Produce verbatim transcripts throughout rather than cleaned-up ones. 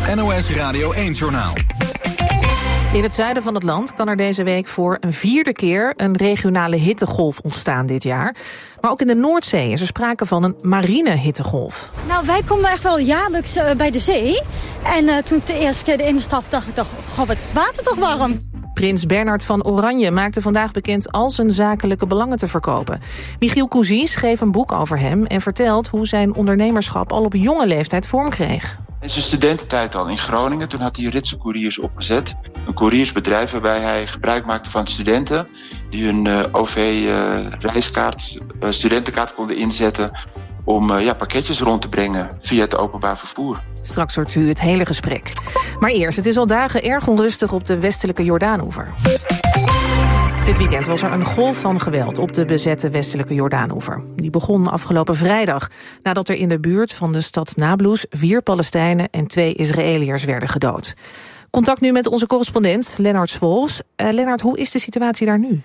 N O S Radio één-journaal. In het zuiden van het land kan er deze week voor een vierde keer een regionale hittegolf ontstaan dit jaar. Maar ook in de Noordzee is er sprake van een marine hittegolf. Nou, wij komen echt wel jaarlijks uh, bij de zee. En uh, toen ik de eerste keer erin stapte, dacht ik, dacht, goh, wat is het water toch warm. Prins Bernhard van Oranje maakte vandaag bekend al zijn zakelijke belangen te verkopen. Michiel Cousy schreef een boek over hem en vertelt hoe zijn ondernemerschap al op jonge leeftijd vorm kreeg. In zijn studententijd al in Groningen, toen had hij Ritse Couriers opgezet. Een couriersbedrijf waarbij hij gebruik maakte van studenten die hun uh, O V-reiskaart, uh, uh, studentenkaart konden inzetten om uh, ja, pakketjes rond te brengen via het openbaar vervoer. Straks hoort u het hele gesprek. Maar eerst, het is al dagen erg onrustig op de westelijke Jordaanoever. Dit weekend was er een golf van geweld op de bezette westelijke Jordaanoever. Die begon afgelopen vrijdag nadat er in de buurt van de stad Nablus vier Palestijnen en twee Israëliërs werden gedood. Contact nu met onze correspondent Lennart Swolfs. Uh, Lennart, hoe is de situatie daar nu?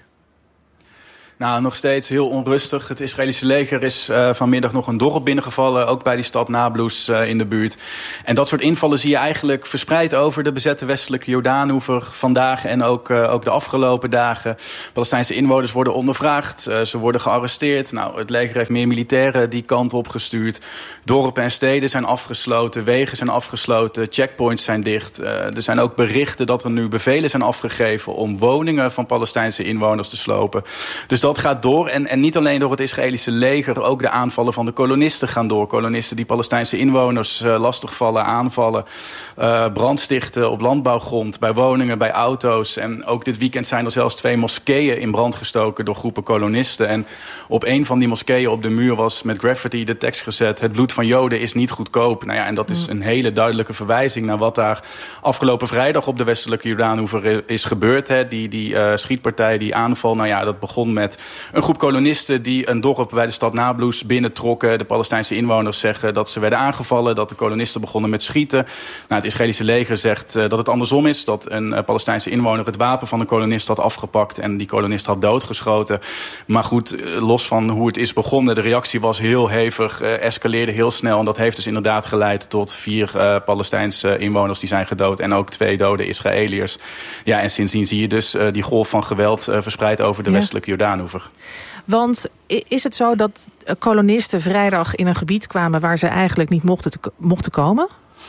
Nou, nog steeds heel onrustig. Het Israëlische leger is uh, vanmiddag nog een dorp binnengevallen, ook bij die stad Nablus uh, in de buurt. En dat soort invallen zie je eigenlijk verspreid over de bezette westelijke Jordaanoever vandaag en ook, uh, ook de afgelopen dagen. Palestijnse inwoners worden ondervraagd, uh, ze worden gearresteerd. Nou, het leger heeft meer militairen die kant op gestuurd. Dorpen en steden zijn afgesloten, wegen zijn afgesloten, checkpoints zijn dicht. Uh, er zijn ook berichten dat er nu bevelen zijn afgegeven om woningen van Palestijnse inwoners te slopen. Dus dat gaat door. En, en niet alleen door het Israëlische leger, ook de aanvallen van de kolonisten gaan door. Kolonisten die Palestijnse inwoners uh, lastigvallen, aanvallen, uh, brandstichten op landbouwgrond, bij woningen, bij auto's. En ook dit weekend zijn er zelfs twee moskeeën in brand gestoken door groepen kolonisten. En op een van die moskeeën op de muur was met graffiti de tekst gezet: het bloed van Joden is niet goedkoop. Nou ja, en dat is een hele duidelijke verwijzing naar wat daar afgelopen vrijdag op de westelijke Jordaanoever is gebeurd. Hè. Die, die uh, schietpartij, die aanval, nou ja, dat begon met een groep kolonisten die een dorp bij de stad Nablus binnentrokken. De Palestijnse inwoners zeggen dat ze werden aangevallen, dat de kolonisten begonnen met schieten. Nou, het Israëlische leger zegt uh, dat het andersom is, dat een uh, Palestijnse inwoner het wapen van een kolonist had afgepakt en die kolonist had doodgeschoten. Maar goed, uh, los van hoe het is begonnen, de reactie was heel hevig, uh, escaleerde heel snel en dat heeft dus inderdaad geleid tot vier uh, Palestijnse inwoners die zijn gedood en ook twee dode Israëliërs. Ja, en sindsdien zie je dus uh, die golf van geweld uh, verspreid over de ja. westelijke Jordaanoever. Want is het zo dat kolonisten vrijdag in een gebied kwamen waar ze eigenlijk niet mochten, te, mochten komen?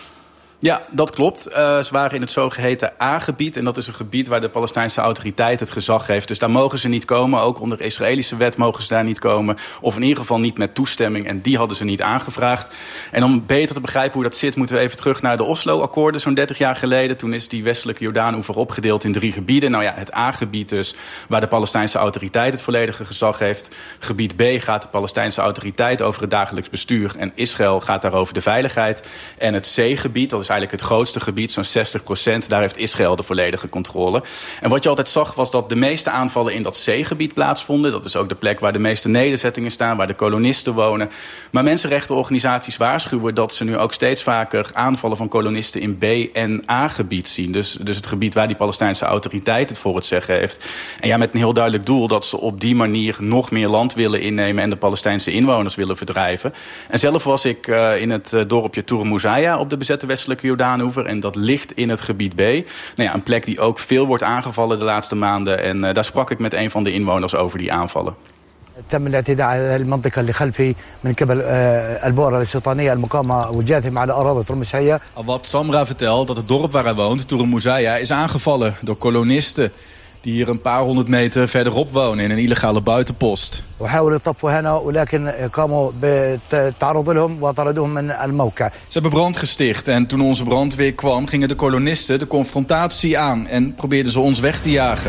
Ja, dat klopt. Uh, ze waren in het zogeheten A-gebied. En dat is een gebied waar de Palestijnse autoriteit het gezag heeft. Dus daar mogen ze niet komen. Ook onder Israëlische wet mogen ze daar niet komen. Of in ieder geval niet met toestemming. En die hadden ze niet aangevraagd. En om beter te begrijpen hoe dat zit, moeten we even terug naar de Oslo-akkoorden. Zo'n dertig jaar geleden. Toen is die westelijke Jordaanoever opgedeeld in drie gebieden. Nou ja, het A-gebied dus, waar de Palestijnse autoriteit het volledige gezag heeft. Gebied B gaat de Palestijnse autoriteit over het dagelijks bestuur. En Israël gaat daarover de veiligheid. En het C-gebied, dat is eigenlijk het grootste gebied, zo'n zestig procent. Daar heeft Israël de volledige controle. En wat je altijd zag was dat de meeste aanvallen in dat C-gebied plaatsvonden. Dat is ook de plek waar de meeste nederzettingen staan, waar de kolonisten wonen. Maar mensenrechtenorganisaties waarschuwen dat ze nu ook steeds vaker aanvallen van kolonisten in B- en A-gebied zien. Dus, dus het gebied waar die Palestijnse autoriteit het voor het zeggen heeft. En ja, met een heel duidelijk doel dat ze op die manier nog meer land willen innemen en de Palestijnse inwoners willen verdrijven. En zelf was ik uh, in het uh, dorpje Tour Mouzaya op de bezette westelijke Jordaanoever. En dat ligt in het gebied B. Nou ja, een plek die ook veel wordt aangevallen de laatste maanden. En uh, daar sprak ik met een van de inwoners over die aanvallen. تم الاعتداء على المنطقة اللي خلفي من قبل البؤرة الاستيطانية المقامة وجاتهم على أراضي تور موسايا. Wat Samra vertelt, dat het dorp waar hij woont, Tour Mouzaya, is aangevallen door kolonisten die hier een paar honderd meter verderop wonen in een illegale buitenpost. وحاولوا يطفوا هنا ولكن قاموا بالتعرض لهم وطردوهم من الموقع. Ze hebben brand gesticht en toen onze brandweer kwam, gingen de kolonisten de confrontatie aan en probeerden ze ons weg te jagen.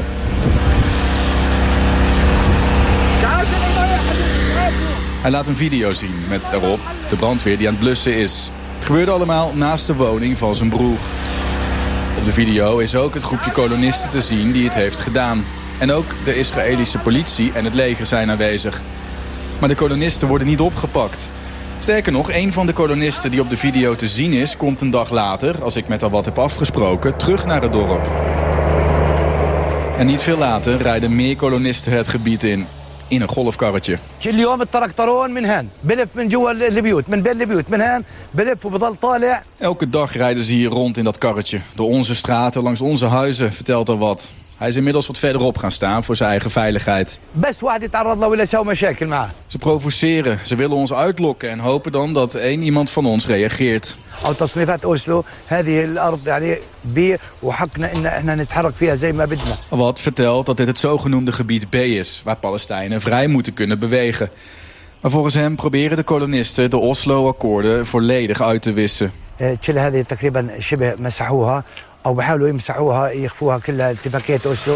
Hij laat een video zien met daarop de brandweer die aan het blussen is. Het gebeurde allemaal naast de woning van zijn broer. Op de video is ook het groepje kolonisten te zien die het heeft gedaan. En ook de Israëlische politie en het leger zijn aanwezig. Maar de kolonisten worden niet opgepakt. Sterker nog, een van de kolonisten die op de video te zien is, komt een dag later, als ik met haar wat heb afgesproken, terug naar het dorp. En niet veel later rijden meer kolonisten het gebied in. in een golfkarretje. Elke dag rijden ze hier rond in dat karretje. Door onze straten, langs onze huizen, vertelt er wat. Hij is inmiddels wat verderop gaan staan voor zijn eigen veiligheid. Ze provoceren, ze willen ons uitlokken en hopen dan dat één iemand van ons reageert. Wat vertelt dat dit het zogenoemde gebied B is, waar Palestijnen vrij moeten kunnen bewegen. Maar volgens hem proberen de kolonisten de Oslo-akkoorden volledig uit te wissen. أو بحاولوا يمسحوها يخفوها كلها اتفاقية أوسلو.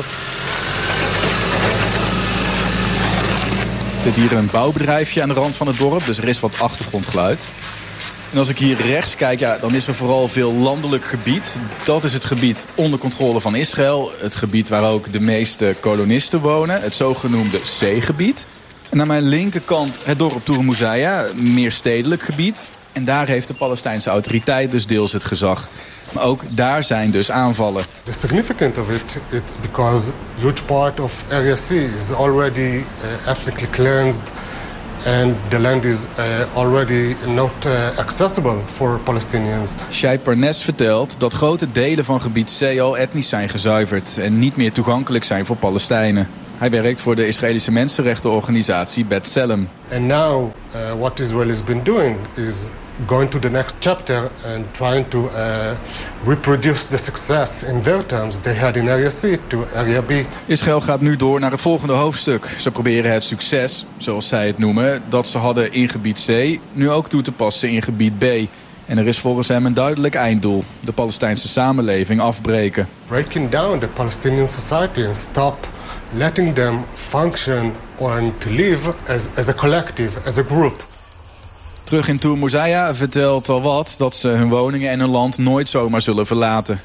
Er zit hier een bouwbedrijfje aan de rand van het dorp, dus er is wat achtergrondgeluid. En als ik hier rechts kijk, ja, dan is er vooral veel landelijk gebied. Dat is het gebied onder controle van Israël. Het gebied waar ook de meeste kolonisten wonen, het zogenoemde C-gebied. En aan mijn linkerkant het dorp Tourmouzaia, meer stedelijk gebied. En daar heeft de Palestijnse autoriteit dus deels het gezag. Maar ook daar zijn dus aanvallen. The significance of it it's because huge part of Area C is already uh, ethnically cleansed and the land is uh, already not uh, accessible for Palestinians. Shai Parnes vertelt dat grote delen van gebied C al etnisch zijn gezuiverd en niet meer toegankelijk zijn voor Palestijnen. Hij werkt voor de Israëlische mensenrechtenorganisatie B'Tselem. And now uh, what Israel has been doing is going to the next chapter and trying to uh, reproduce the success in their terms they had in Area C to Area B. Israël gaat nu door naar het volgende hoofdstuk. Ze proberen het succes, zoals zij het noemen, dat ze hadden in gebied C, nu ook toe te passen in gebied B. En er is volgens hem een duidelijk einddoel: de Palestijnse samenleving afbreken. Breaking down the Palestinian society and stop letting them function or to live as, as a collective, as a group. Terug in Tourmouzaia vertelt al wat dat ze hun woningen en hun land nooit zomaar zullen verlaten.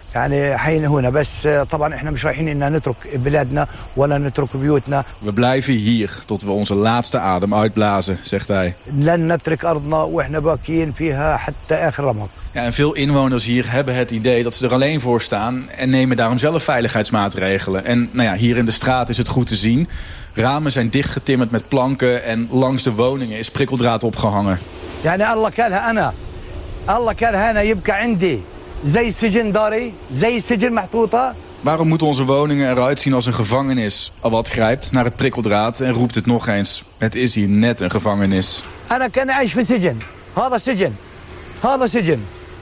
We blijven hier tot we onze laatste adem uitblazen, zegt hij. Ja, en veel inwoners hier hebben het idee dat ze er alleen voor staan en nemen daarom zelf veiligheidsmaatregelen. En nou ja, hier in de straat is het goed te zien. Ramen zijn dichtgetimmerd met planken en langs de woningen is prikkeldraad opgehangen. يعني الله كالها أنا الله كالها أنا يبقى عندي زي سجن داري زي سجن محطوطة. Waarom moeten onze woningen eruit zien als een gevangenis? Awad grijpt naar het prikkeldraad en roept het nog eens. Het is hier net een gevangenis. أنا كان عايش في سجن هذا سجن هذا سجن.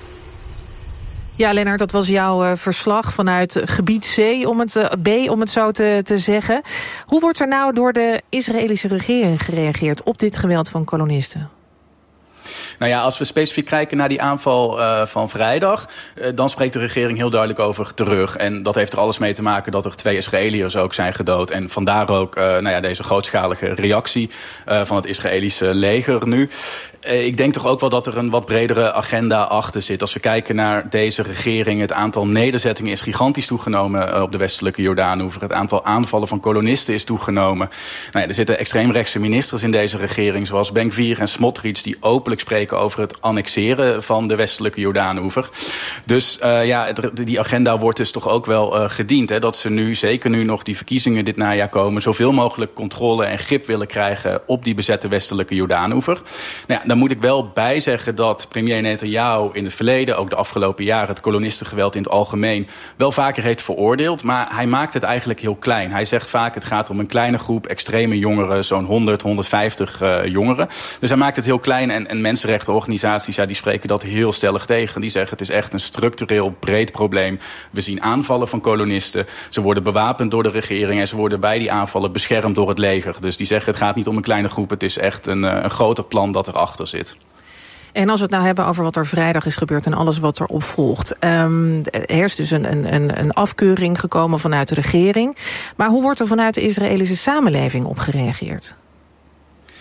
Ja, Lennart, dat was jouw uh, verslag vanuit gebied C, om het, uh, B, om het zo te, te zeggen. Hoe wordt er nou door de Israëlische regering gereageerd op dit geweld van kolonisten? Nou ja, als we specifiek kijken naar die aanval uh, van vrijdag, Uh, dan spreekt de regering heel duidelijk over terug. En dat heeft er alles mee te maken dat er twee Israëliërs ook zijn gedood. En vandaar ook uh, nou ja, deze grootschalige reactie uh, van het Israëlische leger nu. Uh, ik denk toch ook wel dat er een wat bredere agenda achter zit. Als we kijken naar deze regering, het aantal nederzettingen is gigantisch toegenomen uh, op de westelijke Jordaanoever. Het aantal aanvallen van kolonisten is toegenomen. Nou ja, er zitten extreemrechtse ministers in deze regering, zoals Ben-Gvir en Smotrich, die openlijk spreken over het annexeren van de westelijke Jordaanoever. Dus uh, ja, die agenda wordt dus toch ook wel uh, gediend. Hè, dat ze nu, zeker nu nog die verkiezingen dit najaar komen, zoveel mogelijk controle en grip willen krijgen op die bezette westelijke Jordaanoever. Nou ja, dan moet ik wel bij zeggen dat premier Netanyahu in het verleden, ook de afgelopen jaren, het kolonistengeweld in het algemeen wel vaker heeft veroordeeld. Maar hij maakt het eigenlijk heel klein. Hij zegt vaak het gaat om een kleine groep extreme jongeren, zo'n honderd, honderdvijftig uh, jongeren. Dus hij maakt het heel klein en, en mensenrechtenorganisaties, ja, die spreken dat heel stellig tegen. Die zeggen het is echt een structureel breed probleem. We zien aanvallen van kolonisten. Ze worden bewapend door de regering en ze worden bij die aanvallen beschermd door het leger. Dus die zeggen het gaat niet om een kleine groep. Het is echt een, een groter plan dat erachter zit. En als we het nou hebben over wat er vrijdag is gebeurd en alles wat erop volgt. Um, er is dus een, een, een afkeuring gekomen vanuit de regering. Maar hoe wordt er vanuit de Israëlische samenleving op gereageerd?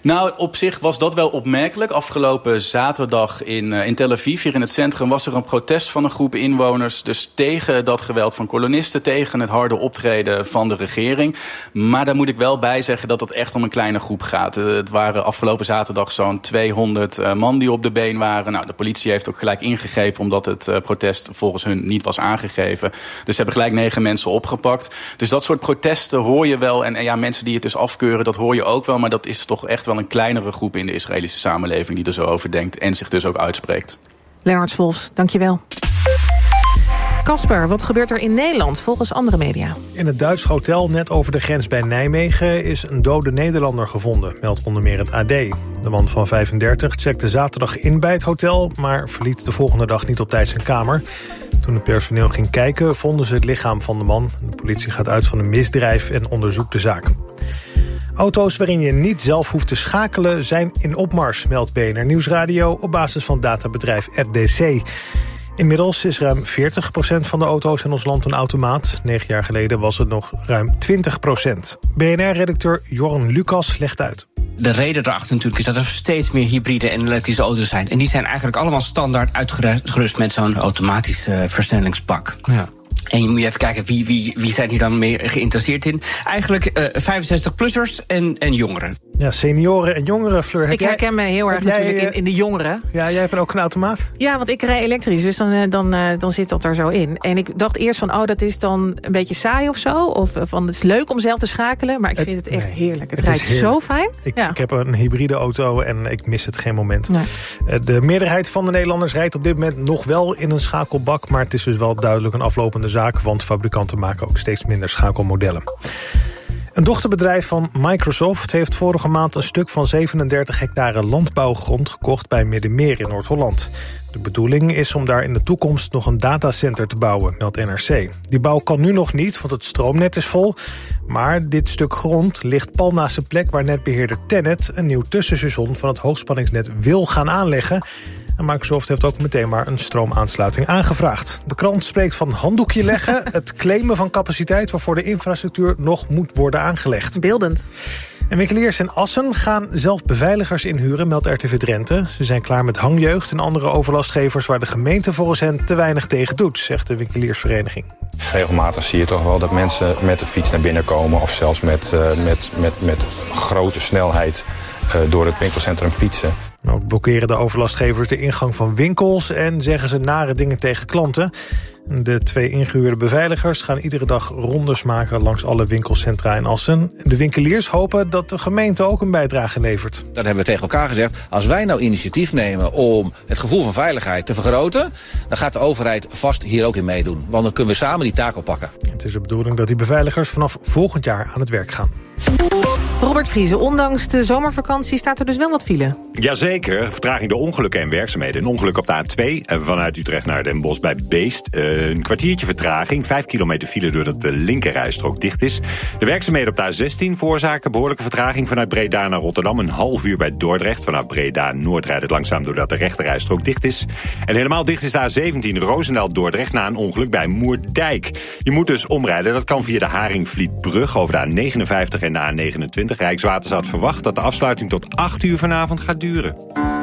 Nou, op zich was dat wel opmerkelijk. Afgelopen zaterdag in, uh, in Tel Aviv, hier in het centrum, was er een protest van een groep inwoners. Dus tegen dat geweld van kolonisten, tegen het harde optreden van de regering. Maar daar moet ik wel bij zeggen dat het echt om een kleine groep gaat. Uh, het waren afgelopen zaterdag zo'n tweehonderd uh, man die op de been waren. Nou, de politie heeft ook gelijk ingegrepen omdat het uh, protest volgens hun niet was aangegeven. Dus ze hebben gelijk negen mensen opgepakt. Dus dat soort protesten hoor je wel. En, en ja, mensen die het dus afkeuren, dat hoor je ook wel. Maar dat is toch echt wel een kleinere groep in de Israëlische samenleving die er zo over denkt en zich dus ook uitspreekt. Lennart Swolfs, dankjewel. Casper, wat gebeurt er in Nederland volgens andere media? In het Duits hotel net over de grens bij Nijmegen is een dode Nederlander gevonden, meldt onder meer het A D. De man van vijfendertig checkte zaterdag in bij het hotel, maar verliet de volgende dag niet op tijd zijn kamer. Toen het personeel ging kijken, vonden ze het lichaam van de man. De politie gaat uit van een misdrijf en onderzoekt de zaak. Auto's waarin je niet zelf hoeft te schakelen zijn in opmars, meldt B N R Nieuwsradio op basis van databedrijf R D C. Inmiddels is ruim veertig procent van de auto's in ons land een automaat. Negen jaar geleden was het nog ruim twintig procent. B N R-redacteur Jorn Lucas legt uit. De reden erachter natuurlijk is dat er steeds meer hybride en elektrische auto's zijn. En die zijn eigenlijk allemaal standaard uitgerust met zo'n automatische uh, versnellingsbak. Ja. En je moet even kijken, wie, wie, wie zijn hier dan mee geïnteresseerd in? Eigenlijk uh, vijfenzestig-plussers en, en jongeren. Ja, senioren en jongeren, Fleur. Heb ik herken jij, me heel erg natuurlijk jij, in, in de jongeren. Ja, jij hebt ook een automaat? Ja, want ik rij elektrisch, dus dan, dan, dan zit dat er zo in. En ik dacht eerst van, oh, dat is dan een beetje saai of zo. Of van, het is leuk om zelf te schakelen, maar ik vind het, het echt nee, heerlijk. Het, het rijdt heerlijk. Zo fijn. Ik, ja. ik heb een hybride auto en ik mis het geen moment. Nee. De meerderheid van de Nederlanders rijdt op dit moment nog wel in een schakelbak, maar het is dus wel duidelijk een aflopende zaak, want fabrikanten maken ook steeds minder schakelmodellen. Een dochterbedrijf van Microsoft heeft vorige maand een stuk van zevenendertig hectare landbouwgrond gekocht bij Middenmeer in Noord-Holland. De bedoeling is om daar in de toekomst nog een datacenter te bouwen, meldt N R C. Die bouw kan nu nog niet, want het stroomnet is vol. Maar dit stuk grond ligt pal naast de plek waar netbeheerder Tennet een nieuw tussenstation van het hoogspanningsnet wil gaan aanleggen. En Microsoft heeft ook meteen maar een stroomaansluiting aangevraagd. De krant spreekt van handdoekje leggen, het claimen van capaciteit waarvoor de infrastructuur nog moet worden aangelegd. Beeldend. En winkeliers in Assen gaan zelf beveiligers inhuren, meldt R T V Drenthe. Ze zijn klaar met hangjeugd en andere overlastgevers waar de gemeente volgens hen te weinig tegen doet, zegt de winkeliersvereniging. Regelmatig zie je toch wel dat mensen met de fiets naar binnen komen of zelfs met, uh, met, met, met grote snelheid uh, door het winkelcentrum fietsen. Ook blokkeren de overlastgevers de ingang van winkels en zeggen ze nare dingen tegen klanten. De twee ingehuurde beveiligers gaan iedere dag rondes maken langs alle winkelcentra in Assen. De winkeliers hopen dat de gemeente ook een bijdrage levert. Dat hebben we tegen elkaar gezegd. Als wij nou initiatief nemen om het gevoel van veiligheid te vergroten, dan gaat de overheid vast hier ook in meedoen. Want dan kunnen we samen die taak oppakken. Het is de bedoeling dat die beveiligers vanaf volgend jaar aan het werk gaan. Robert Vrieze, ondanks de zomervakantie staat er dus wel wat file. Jazeker, vertraging door ongelukken en werkzaamheden. Een ongeluk op de A twee vanuit Utrecht naar Den Bosch bij Beest. Een kwartiertje vertraging, vijf kilometer file doordat de linkerrijstrook dicht is. De werkzaamheden op de A zestien veroorzaken behoorlijke vertraging vanuit Breda naar Rotterdam. Een half uur bij Dordrecht. Vanaf Breda Noord rijdt het langzaam doordat de rechterrijstrook dicht is. En helemaal dicht is de A zeventien Roosendaal-Dordrecht na een ongeluk bij Moerdijk. Je moet dus omrijden, dat kan via de Haringvlietbrug over de A negenenvijftig en de A negenentwintig. Rijkswaterstaat verwacht dat de afsluiting tot acht uur vanavond gaat duren.